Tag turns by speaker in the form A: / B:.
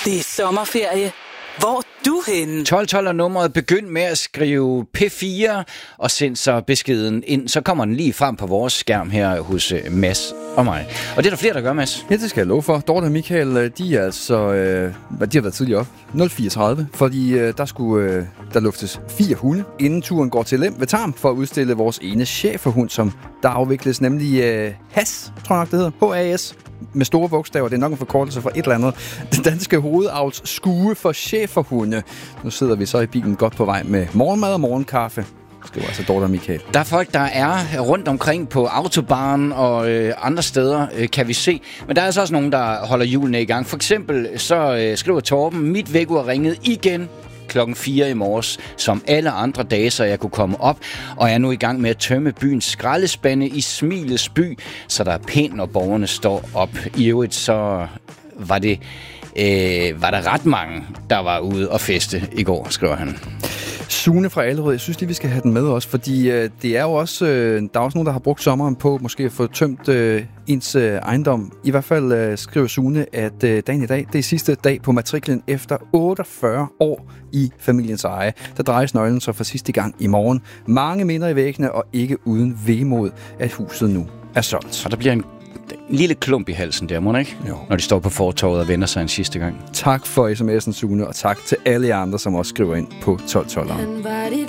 A: Det er sommerferie. Hvor er du henne?
B: 1212 er nummeret. Begynd med at skrive P4 og send så beskeden ind. Så kommer den lige frem på vores skærm her hos Mads og mig. Og det er der flere, der gør, Mads.
C: Ja, det skal jeg love for. Dorte og Michael, de er altså... de har været tidligere op. 034, fordi der luftes 4 hunde, inden turen går til Lem ved Tarm for at udstille vores ene schæferhund, som der afvikles, nemlig HAS, tror jeg nok det hedder. HAS. Med store bogstaver. Det er nok en forkortelse for et eller andet. Den danske hovedavls skue for schæferhunde. Nu sidder vi så i bilen godt på vej med morgenmad og morgenkaffe. Skriver altså Dorte og Michael.
B: Der er folk, der er rundt omkring på autobahn og andre steder, kan vi se. Men der er altså også nogen, der holder hjulene i gang. For eksempel så skriver Torben, mit vækkeur ringede igen klokken 4 i morges, som alle andre dage, så jeg kunne komme op, og jeg er nu i gang med at tømme byens skraldespande i Smilets by, så der er pænt, når borgerne står op. I øvrigt så var der ret mange, der var ude og feste i går, skriver han.
C: Sune fra Allerød, jeg synes lige, vi skal have den med også, fordi det er jo også, der er også nogen, der har brugt sommeren på måske at få tømt ens ejendom. I hvert fald skriver Sune, at dagen i dag, det er sidste dag på matriklen efter 48 år i familiens eje. Der drejes nøglen så for sidste gang i morgen. Mange minder i væggene, og ikke uden vemod, at huset nu er solgt.
B: Og der bliver en lille klump i halsen der, må ikke? Jo. Når de står på fortovet og vender sig en sidste gang.
C: Tak for sms'en, Sune, og tak til alle jer andre, som også skriver ind på 1212.